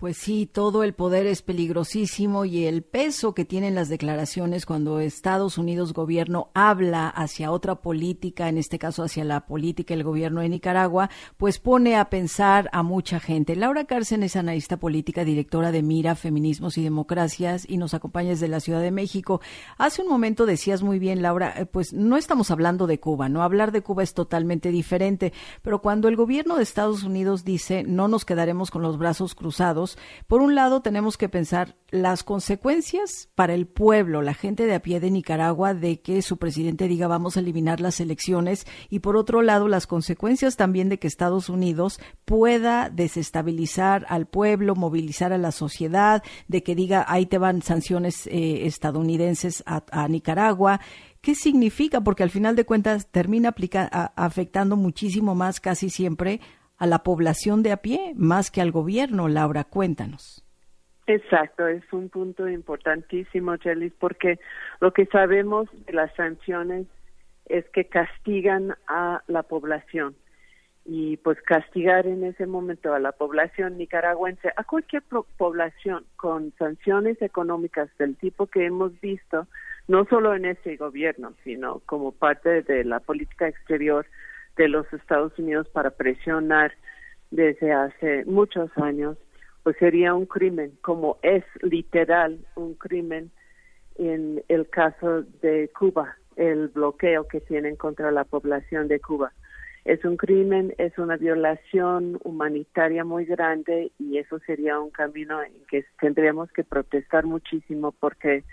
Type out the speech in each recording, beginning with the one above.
Pues sí, todo el poder es peligrosísimo y el peso que tienen las declaraciones cuando Estados Unidos gobierno habla hacia otra política, en este caso hacia la política del gobierno de Nicaragua, pues pone a pensar a mucha gente. Laura Cárcen es analista política, directora de Mira, Feminismos y Democracias y nos acompaña desde la Ciudad de México. Hace un momento decías muy bien, Laura, pues no estamos hablando de Cuba, ¿no? Hablar de Cuba es totalmente diferente, pero cuando el gobierno de Estados Unidos dice no nos quedaremos con los brazos cruzados, por un lado tenemos que pensar las consecuencias para el pueblo, la gente de a pie de Nicaragua, de que su presidente diga vamos a eliminar las elecciones, y por otro lado las consecuencias también de que Estados Unidos pueda desestabilizar al pueblo, movilizar a la sociedad, de que diga ahí te van sanciones estadounidenses a Nicaragua. ¿Qué significa? Porque al final de cuentas termina afectando muchísimo más, casi siempre, a la población de a pie, más que al gobierno. Laura, cuéntanos. Exacto, es un punto importantísimo, Chelis, porque lo que sabemos de las sanciones es que castigan a la población. Y pues castigar en ese momento a la población nicaragüense, a cualquier población con sanciones económicas del tipo que hemos visto, no solo en este gobierno, sino como parte de la política exterior de los Estados Unidos para presionar desde hace muchos años, pues sería un crimen, como es literal un crimen en el caso de Cuba, el bloqueo que tienen contra la población de Cuba. Es un crimen, es una violación humanitaria muy grande y eso sería un camino en que tendríamos que protestar muchísimo porque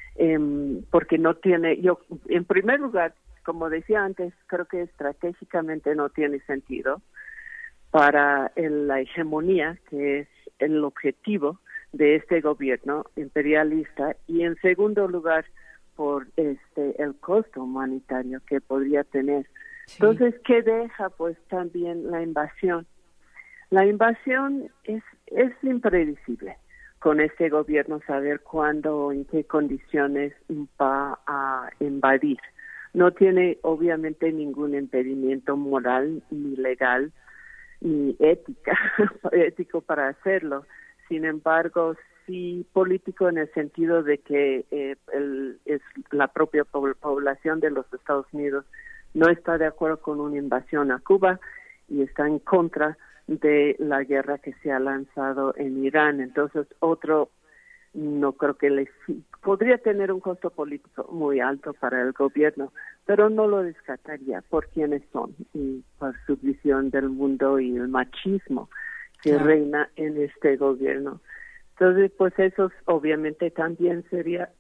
no tiene, en primer lugar, como decía antes, creo que estratégicamente no tiene sentido para la hegemonía, que es el objetivo de este gobierno imperialista, y en segundo lugar, por el costo humanitario que podría tener. Sí. Entonces, ¿qué deja? Pues también la invasión. La invasión es impredecible con este gobierno, saber cuándo o en qué condiciones va a invadir. No tiene obviamente ningún impedimento moral ni legal ni ético para hacerlo. Sin embargo, sí político en el sentido de que es la propia población de los Estados Unidos no está de acuerdo con una invasión a Cuba y está en contra de la guerra que se ha lanzado en Irán. Entonces, no creo que podría tener un costo político muy alto para el gobierno, pero no lo descartaría por quiénes son y por su visión del mundo y el machismo que reina en este gobierno. Entonces, pues eso obviamente también sería,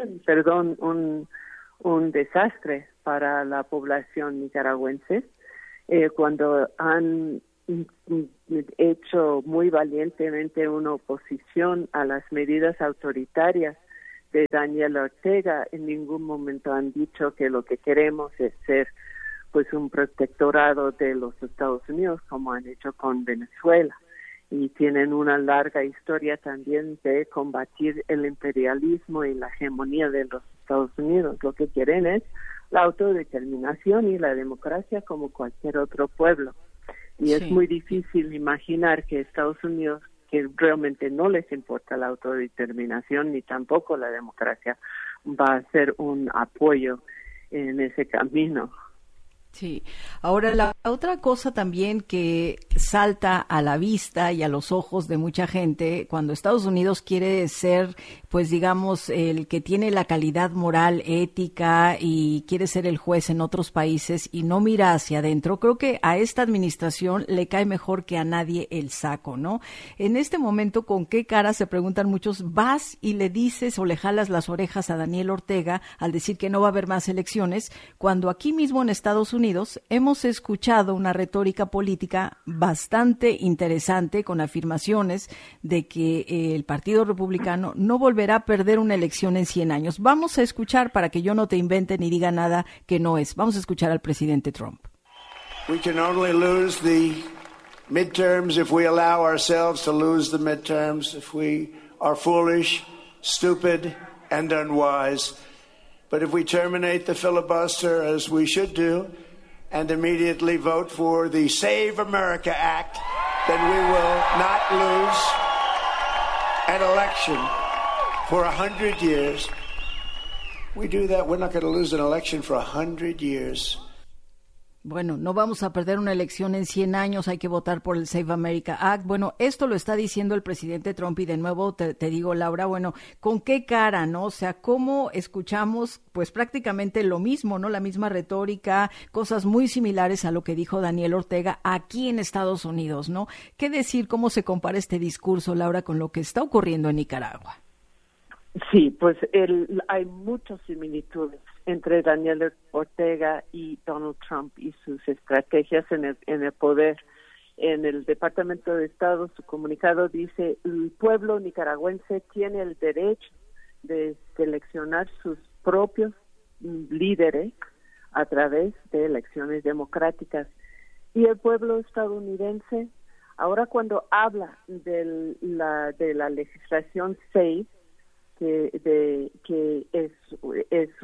un desastre para la población nicaragüense cuando han hecho muy valientemente una oposición a las medidas autoritarias de Daniel Ortega. En ningún momento han dicho que lo que queremos es ser pues un protectorado de los Estados Unidos, como han hecho con Venezuela, y tienen una larga historia también de combatir el imperialismo y la hegemonía de los Estados Unidos. Lo que quieren es la autodeterminación y la democracia como cualquier otro pueblo. Y es muy difícil imaginar que Estados Unidos, que realmente no les importa la autodeterminación ni tampoco la democracia, va a hacer un apoyo en ese camino. Sí. Ahora, la otra cosa también que salta a la vista y a los ojos de mucha gente, cuando Estados Unidos quiere ser, pues digamos, el que tiene la calidad moral, ética y quiere ser el juez en otros países y no mira hacia adentro, creo que a esta administración le cae mejor que a nadie el saco, ¿no? En este momento, ¿con qué cara, se preguntan muchos, vas y le dices o le jalas las orejas a Daniel Ortega al decir que no va a haber más elecciones, cuando aquí mismo en Estados Unidos hemos escuchado una retórica política bastante interesante con afirmaciones de que el Partido Republicano no volverá a perder una elección en 100 años. Vamos a escuchar, para que yo no te invente ni diga nada que no es. Vamos a escuchar al presidente Trump. We can only lose the midterms if we allow ourselves to lose the midterms, if we are foolish, stupid, and unwise. But if we terminate the filibuster as we should do, and immediately vote for the Save America Act, then we will not lose an election for 100 years. We do that, we're not going to lose an election for 100 years. Bueno, no vamos a perder una elección en 100 años, hay que votar por el Save America Act. Bueno, esto lo está diciendo el presidente Trump y de nuevo te digo, Laura, bueno, ¿con qué cara, no? O sea, ¿cómo escuchamos pues prácticamente lo mismo, no? La misma retórica, cosas muy similares a lo que dijo Daniel Ortega aquí en Estados Unidos, ¿no? ¿Qué decir, cómo se compara este discurso, Laura, con lo que está ocurriendo en Nicaragua? Sí, pues hay muchas similitudes entre Daniel Ortega y Donald Trump y sus estrategias en el poder. En el Departamento de Estado, su comunicado dice: el pueblo nicaragüense tiene el derecho de seleccionar sus propios líderes a través de elecciones democráticas. Y el pueblo estadounidense, ahora cuando habla de la legislación 6, que es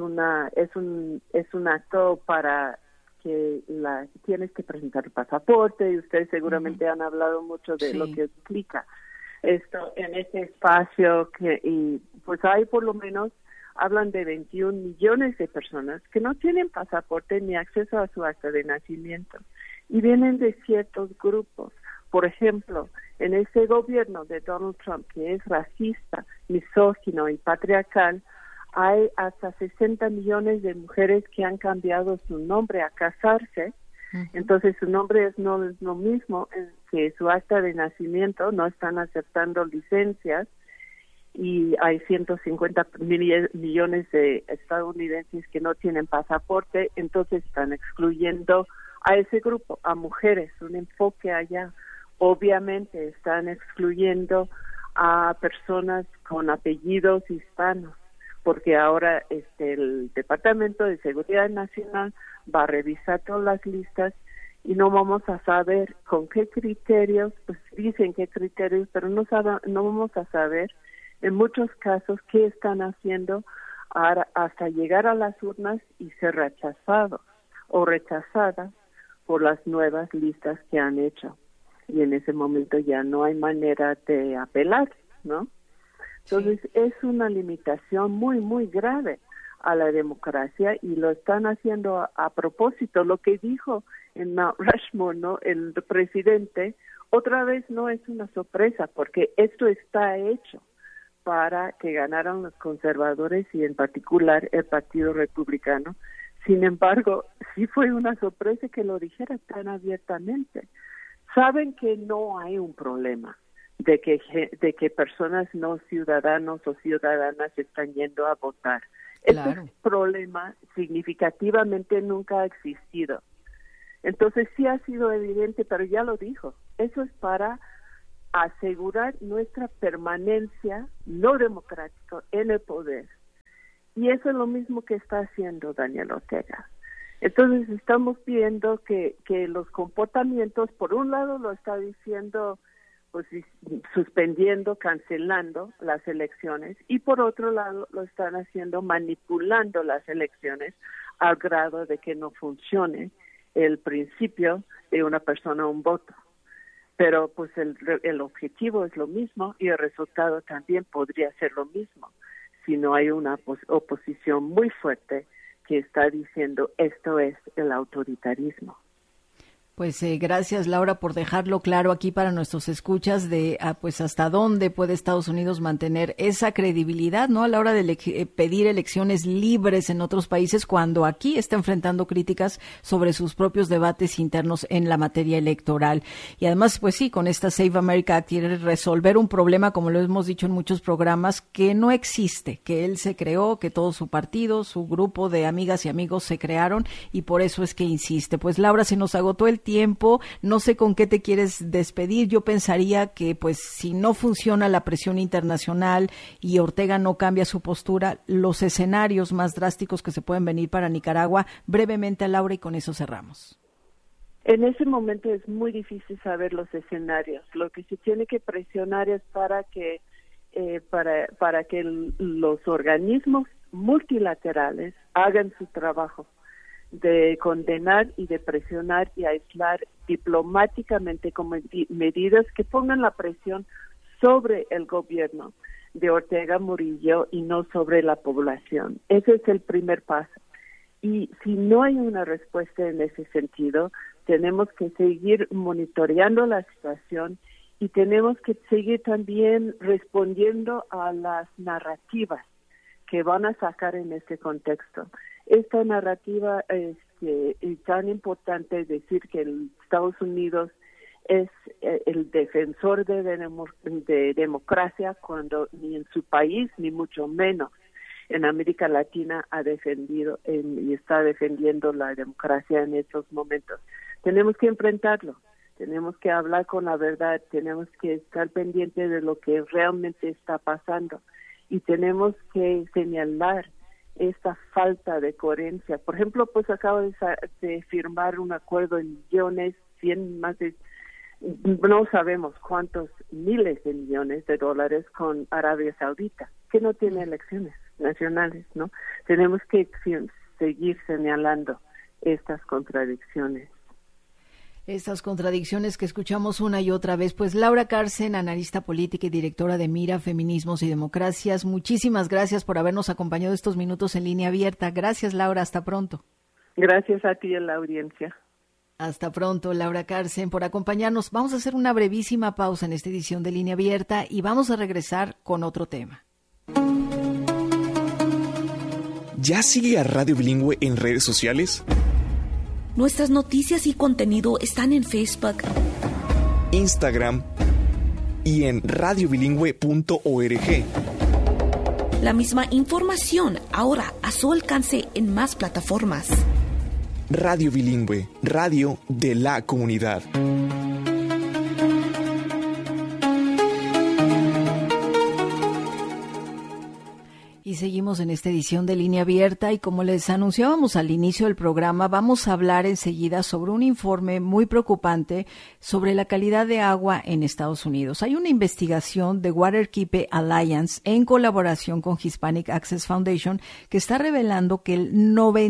un acto para que tienes que presentar el pasaporte, y ustedes seguramente han hablado mucho de lo que explica esto en ese espacio, y pues hay por lo menos, hablan de 21 millones de personas que no tienen pasaporte ni acceso a su acta de nacimiento y vienen de ciertos grupos. Por ejemplo, en ese gobierno de Donald Trump, que es racista, misógino y patriarcal, hay hasta 60 millones de mujeres que han cambiado su nombre a casarse. Uh-huh. Entonces su nombre no es lo mismo que su acta de nacimiento, no están aceptando licencias, y hay 150 millones de estadounidenses que no tienen pasaporte, entonces están excluyendo a ese grupo, a mujeres, un enfoque allá. Obviamente están excluyendo a personas con apellidos hispanos, porque ahora el Departamento de Seguridad Nacional va a revisar todas las listas y no vamos a saber con qué criterios, pues dicen qué criterios, pero no vamos a saber en muchos casos qué están haciendo hasta llegar a las urnas y ser rechazados o rechazadas por las nuevas listas que han hecho. Y en ese momento ya no hay manera de apelar, ¿no? Entonces es una limitación muy, muy grave a la democracia, y lo están haciendo a propósito. Lo que dijo en Mount Rushmore, ¿no?, el presidente, otra vez no es una sorpresa, porque esto está hecho para que ganaran los conservadores y en particular el Partido Republicano. Sin embargo, sí fue una sorpresa que lo dijera tan abiertamente. Saben que no hay un problema de que personas no ciudadanos o ciudadanas están yendo a votar. Claro. Este problema significativamente nunca ha existido. Entonces sí ha sido evidente, pero ya lo dijo. Eso es para asegurar nuestra permanencia no democrática en el poder. Y eso es lo mismo que está haciendo Daniel Ortega. Entonces estamos viendo que los comportamientos, por un lado lo está diciendo, pues suspendiendo, cancelando las elecciones, y por otro lado lo están haciendo manipulando las elecciones al grado de que no funcione el principio de una persona un voto. Pero pues el objetivo es lo mismo y el resultado también podría ser lo mismo si no hay una oposición muy fuerte que está diciendo esto es el autoritarismo. Pues gracias, Laura, por dejarlo claro aquí para nuestros escuchas de pues hasta dónde puede Estados Unidos mantener esa credibilidad, ¿no?, a la hora de pedir elecciones libres en otros países, cuando aquí está enfrentando críticas sobre sus propios debates internos en la materia electoral. Y además, pues sí, con esta Save America quiere resolver un problema, como lo hemos dicho en muchos programas, que no existe, que él se creó, que todo su partido, su grupo de amigas y amigos se crearon, y por eso es que insiste. Pues Laura, se nos agotó el tiempo, no sé con qué te quieres despedir. Yo pensaría que pues si no funciona la presión internacional y Ortega no cambia su postura, los escenarios más drásticos que se pueden venir para Nicaragua, brevemente, Laura, y con eso cerramos. En ese momento es muy difícil saber los escenarios. Lo que se tiene que presionar es para que los organismos multilaterales hagan su trabajo de condenar y de presionar y aislar diplomáticamente con medidas que pongan la presión sobre el gobierno de Ortega Murillo y no sobre la población. Ese es el primer paso. Y si no hay una respuesta en ese sentido, tenemos que seguir monitoreando la situación y tenemos que seguir también respondiendo a las narrativas que van a sacar en este contexto. Esta narrativa es tan importante decir que Estados Unidos es el defensor de democracia cuando ni en su país, ni mucho menos en América Latina ha defendido y está defendiendo la democracia en estos momentos. Tenemos que enfrentarlo, tenemos que hablar con la verdad, tenemos que estar pendientes de lo que realmente está pasando y tenemos que señalar esta falta de coherencia. Por ejemplo, pues acabo de firmar un acuerdo en no sabemos cuántos miles de millones de dólares con Arabia Saudita, que no tiene elecciones nacionales, ¿no? Tenemos que seguir señalando estas contradicciones. Estas contradicciones que escuchamos una y otra vez. Pues Laura Carsen, analista política y directora de Mira, Feminismos y Democracias, muchísimas gracias por habernos acompañado estos minutos en Línea Abierta. Gracias, Laura, hasta pronto. Gracias a ti y a la audiencia. Hasta pronto, Laura Carsen, por acompañarnos. Vamos a hacer una brevísima pausa en esta edición de Línea Abierta y vamos a regresar con otro tema. ¿Ya sigue a Radio Bilingüe en redes sociales? Nuestras noticias y contenido están en Facebook, Instagram y en radiobilingüe.org. La misma información ahora a su alcance en más plataformas. Radio Bilingüe, radio de la comunidad. Y seguimos en esta edición de Línea Abierta y como les anunciábamos al inicio del programa, vamos a hablar enseguida sobre un informe muy preocupante sobre la calidad de agua en Estados Unidos. Hay una investigación de Waterkeeper Alliance en colaboración con Hispanic Access Foundation que está revelando que el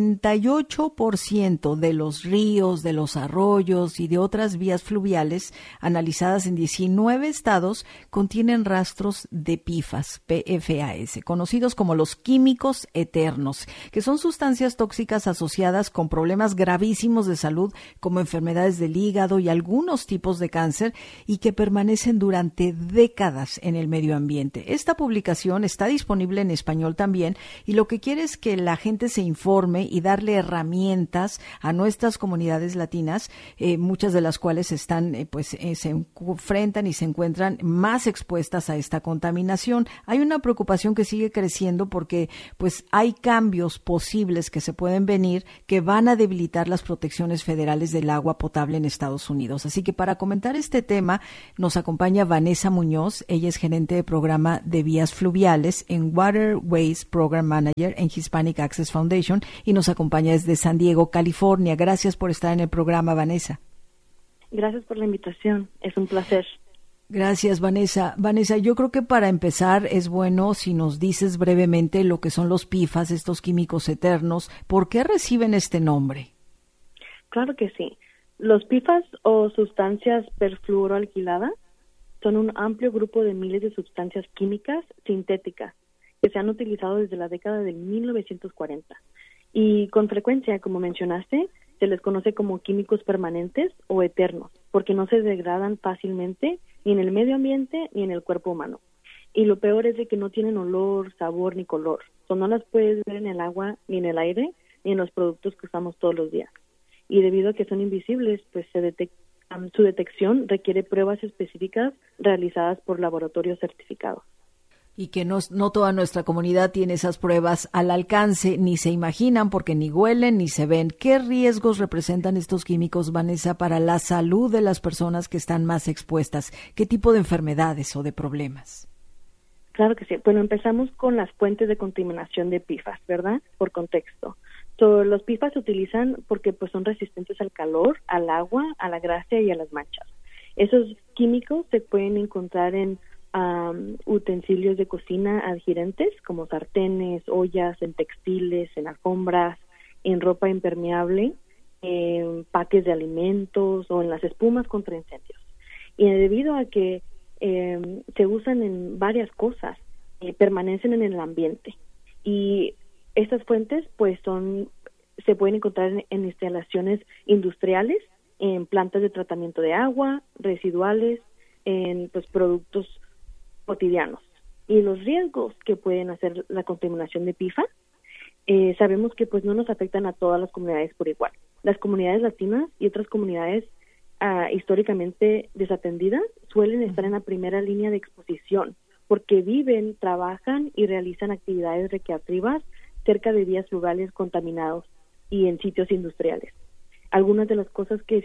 98% de los ríos, de los arroyos y de otras vías fluviales analizadas en 19 estados contienen rastros de PFAS, conocidos como los químicos eternos, que son sustancias tóxicas asociadas con problemas gravísimos de salud como enfermedades del hígado y algunos tipos de cáncer y que permanecen durante décadas en el medio ambiente. Esta publicación está disponible en español también y lo que quiere es que la gente se informe y darle herramientas a nuestras comunidades latinas, muchas de las cuales están, se enfrentan y se encuentran más expuestas a esta contaminación. Hay una preocupación que sigue creciendo porque pues hay cambios posibles que se pueden venir que van a debilitar las protecciones federales del agua potable en Estados Unidos. Así que para comentar este tema nos acompaña Vanessa Muñoz. Ella es gerente de programa de vías fluviales en Waterways Program Manager en Hispanic Access Foundation y nos acompaña desde San Diego, California. Gracias por estar en el programa, Vanessa. Gracias por la invitación. Es un placer. Gracias, Vanessa. Vanessa, yo creo que para empezar es bueno si nos dices brevemente lo que son los PFAS, estos químicos eternos. ¿Por qué reciben este nombre? Claro que sí. Los PFAS o sustancias perfluoroalquiladas son un amplio grupo de miles de sustancias químicas sintéticas que se han utilizado desde la década de 1940. Y con frecuencia, como mencionaste, se les conoce como químicos permanentes o eternos, porque no se degradan fácilmente ni en el medio ambiente ni en el cuerpo humano. Y lo peor es de que no tienen olor, sabor ni color. No las puedes ver en el agua, ni en el aire, ni en los productos que usamos todos los días. Y debido a que son invisibles, pues su detección requiere pruebas específicas realizadas por laboratorios certificados. Y que no toda nuestra comunidad tiene esas pruebas al alcance, ni se imaginan porque ni huelen ni se ven. ¿Qué riesgos representan estos químicos, Vanessa, para la salud de las personas que están más expuestas? ¿Qué tipo de enfermedades o de problemas? Claro que sí. Bueno, empezamos con las fuentes de contaminación de PFAS, ¿verdad? Por contexto. Los PFAS se utilizan porque pues son resistentes al calor, al agua, a la grasa y a las manchas. Esos químicos se pueden encontrar en utensilios de cocina adherentes como sartenes, ollas, en textiles, en alfombras, en ropa impermeable, en paques de alimentos o en las espumas contra incendios. Y debido a que se usan en varias cosas, permanecen en el ambiente. Y estas fuentes pues se pueden encontrar en instalaciones industriales, en plantas de tratamiento de agua, residuales, en pues productos cotidianos. Y los riesgos que pueden hacer la contaminación de PFAS, sabemos que pues no nos afectan a todas las comunidades por igual. Las comunidades latinas y otras comunidades históricamente desatendidas suelen estar en la primera línea de exposición porque viven, trabajan y realizan actividades recreativas cerca de vías rurales contaminados y en sitios industriales. Algunas de las cosas que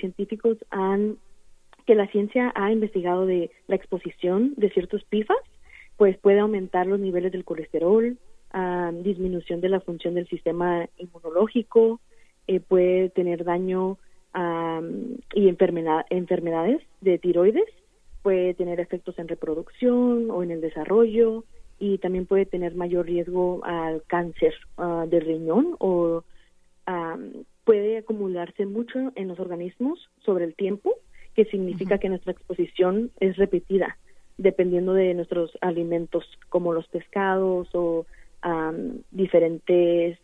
la ciencia ha investigado de la exposición de ciertos PFAS, pues puede aumentar los niveles del colesterol, disminución de la función del sistema inmunológico, puede tener daño y enfermedades de tiroides, puede tener efectos en reproducción o en el desarrollo, y también puede tener mayor riesgo al cáncer de riñón, o puede acumularse mucho en los organismos sobre el tiempo, que significa que nuestra exposición es repetida dependiendo de nuestros alimentos, como los pescados o diferentes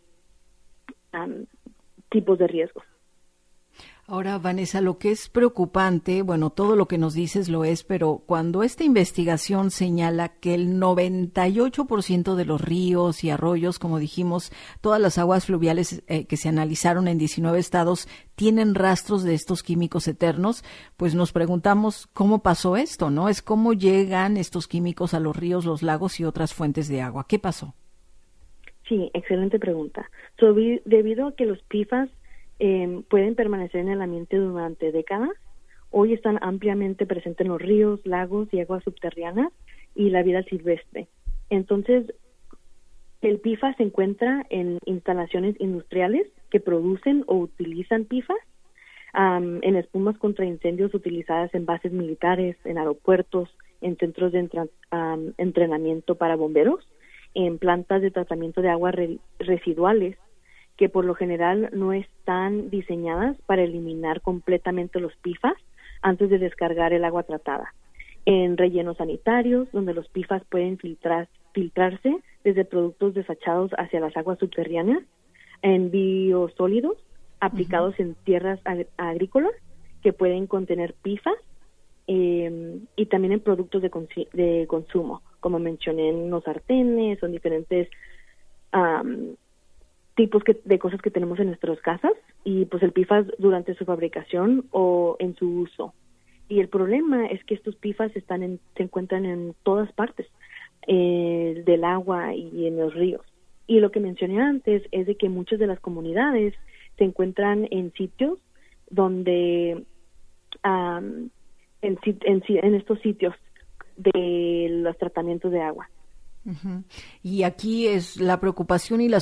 tipos de riesgos. Ahora, Vanessa, lo que es preocupante, bueno, todo lo que nos dices lo es, pero cuando esta investigación señala que el 98% de los ríos y arroyos, como dijimos, todas las aguas fluviales que se analizaron en 19 estados tienen rastros de estos químicos eternos, pues nos preguntamos cómo pasó esto, ¿no? Es cómo llegan estos químicos a los ríos, los lagos y otras fuentes de agua. ¿Qué pasó? Sí, excelente pregunta. Debido a que los PFAS pueden permanecer en el ambiente durante décadas, hoy están ampliamente presentes en los ríos, lagos y aguas subterráneas y la vida silvestre. Entonces, el PFAS se encuentra en instalaciones industriales que producen o utilizan PFAS, en espumas contra incendios utilizadas en bases militares, en aeropuertos, en centros de entrenamiento para bomberos, en plantas de tratamiento de aguas residuales, que por lo general no están diseñadas para eliminar completamente los PFAS antes de descargar el agua tratada. En rellenos sanitarios, donde los PFAS pueden filtrarse desde productos desechados hacia las aguas subterráneas, en biosólidos aplicados en tierras agrícolas que pueden contener PFAS, y también en productos de consumo, como mencioné, en los sartenes o en diferentes tipos de cosas que tenemos en nuestras casas, y pues el PFAS durante su fabricación o en su uso. Y el problema es que estos PFAS se encuentran en todas partes del agua y en los ríos. Y lo que mencioné antes es de que muchas de las comunidades se encuentran en sitios donde en estos sitios de los tratamientos de agua. Uh-huh. Y aquí es la preocupación y las